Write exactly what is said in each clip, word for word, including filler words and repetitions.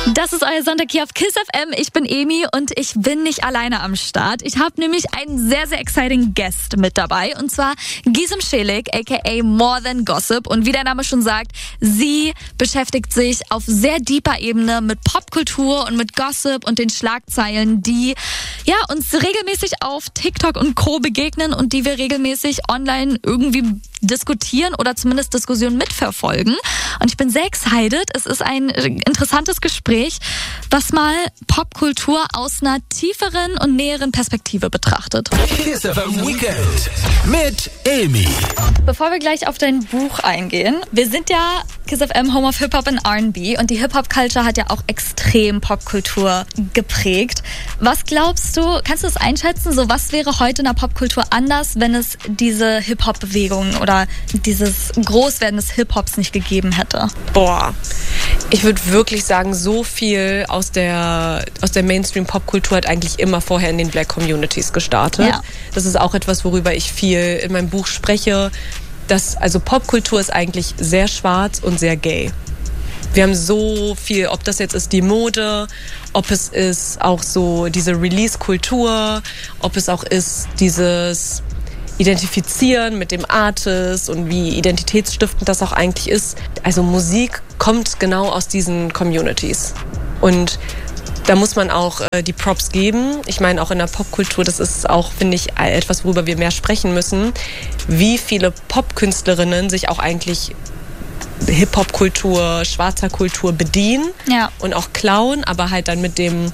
Das ist euer Sonntag hier auf KISS F M. Ich bin Emi und ich bin nicht alleine am Start. Ich habe nämlich einen sehr, sehr exciting Guest mit dabei. Und zwar Gizem Çelik, aka More Than Gossip. Und wie der Name schon sagt, sie beschäftigt sich auf sehr deeper Ebene mit Popkultur und mit Gossip und den Schlagzeilen, die ja uns regelmäßig auf TikTok und Co. begegnen und die wir regelmäßig online irgendwie diskutieren oder zumindest Diskussionen mitverfolgen. Und ich bin sehr excited. Es ist ein interessantes Gespräch, was mal Popkultur aus einer tieferen und näheren Perspektive betrachtet. KISS F M Weekend mit Emi. Bevor wir gleich auf dein Buch eingehen, wir sind ja KISS F M Home of Hip-Hop und R and B und die Hip-Hop-Culture hat ja auch extrem Popkultur geprägt. Was glaubst du, kannst du das einschätzen, so was wäre heute in der Popkultur anders, wenn es diese Hip-Hop-Bewegung oder dieses Großwerden des Hip-Hops nicht gegeben hätte? Boah, ich würde wirklich sagen, so viel aus der, aus der Mainstream-Popkultur hat eigentlich immer vorher in den Black Communities gestartet. Ja. Das ist auch etwas, worüber ich viel in meinem Buch spreche. Dass, also Popkultur ist eigentlich sehr schwarz und sehr gay. Wir haben so viel, ob das jetzt ist die Mode, ob es ist auch so diese Release-Kultur, ob es auch ist dieses Identifizieren mit dem Artist und wie identitätsstiftend das auch eigentlich ist. Also Musik kommt genau aus diesen Communities. Und da muss man auch äh, die Props geben. Ich meine, auch in der Popkultur, das ist auch, finde ich, etwas, worüber wir mehr sprechen müssen. Wie viele Popkünstlerinnen sich auch eigentlich Hip-Hop-Kultur, schwarzer Kultur bedienen Ja. und auch klauen, aber halt dann mit dem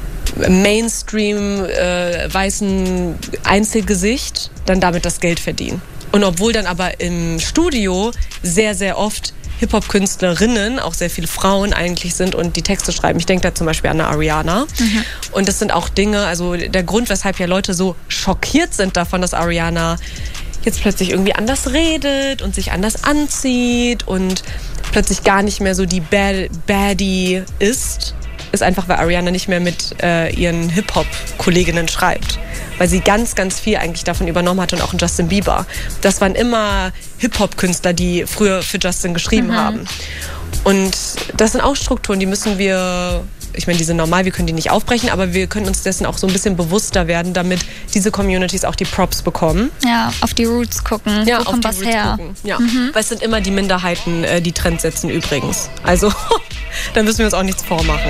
Mainstream äh, weißen Einzelgesicht dann damit das Geld verdienen. Und obwohl dann aber im Studio sehr, sehr oft Hip-Hop-Künstlerinnen, auch sehr viele Frauen eigentlich sind und die Texte schreiben. Ich denke da zum Beispiel an eine Ariana. Mhm. Und das sind auch Dinge, also der Grund, weshalb ja Leute so schockiert sind davon, dass Ariana jetzt plötzlich irgendwie anders redet und sich anders anzieht und plötzlich gar nicht mehr so die Bad Baddie ist, ist einfach, weil Ariana nicht mehr mit äh, ihren Hip-Hop-Kolleginnen schreibt. Weil sie ganz, ganz viel eigentlich davon übernommen hat und auch in Justin Bieber. Das waren immer Hip-Hop-Künstler, die früher für Justin geschrieben mhm. haben. Und das sind auch Strukturen, die müssen wir, ich meine, die sind normal, wir können die nicht aufbrechen, aber wir können uns dessen auch so ein bisschen bewusster werden, damit diese Communities auch die Props bekommen. Ja, auf die Roots gucken, ja, wo auf kommt die was Roots her. Gucken. Ja. Mhm. Weil es sind immer die Minderheiten, die Trends setzen übrigens. Also, da müssen wir uns auch nichts vormachen.